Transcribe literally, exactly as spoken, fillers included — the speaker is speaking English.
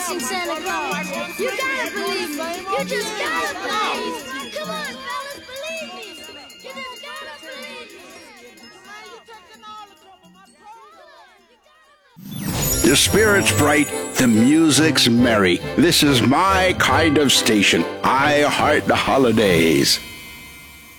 missing Santa Claus. You gotta believe me. You just gotta believe me. Come on, fellas, believe me. You just gotta believe me. The spirit's bright, the music's merry. This is my kind of station. I heart the holidays.